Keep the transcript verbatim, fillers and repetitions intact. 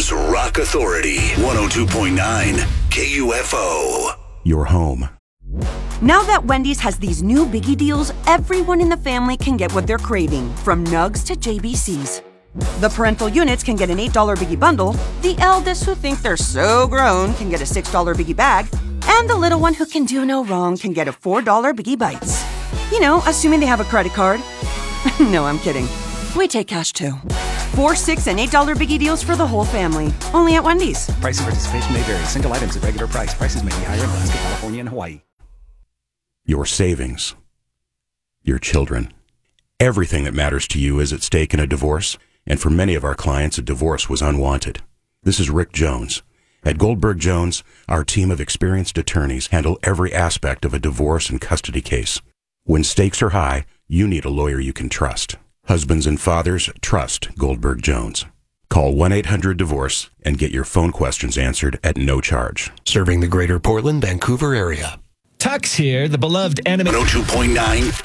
is Rock Authority, one oh two point nine K U F O. Your home. Now that Wendy's has these new biggie deals, everyone in the family can get what they're craving, from nugs to J B Cs. The parental units can get an eight dollar biggie bundle, the eldest who think they're so grown can get a six dollar biggie bag, and the little one who can do no wrong can get a four dollar biggie bites. You know, assuming they have a credit card. No, I'm kidding. We take cash too. Four, six, and eight dollar biggie deals for the whole family. Only at Wendy's. Price and participation may vary. Single items at regular price. Prices may be higher in Alaska, California, and Hawaii. Your savings. Your children. Everything that matters to you is at stake in a divorce, and for many of our clients, a divorce was unwanted. This is Rick Jones. At Goldberg Jones, our team of experienced attorneys handle every aspect of a divorce and custody case. When stakes are high, you need a lawyer you can trust. Husbands and fathers, trust Goldberg Jones. Call one eight hundred divorce and get your phone questions answered at no charge. Serving the greater Portland, Vancouver area. Tux here, the beloved anime... one oh two point nine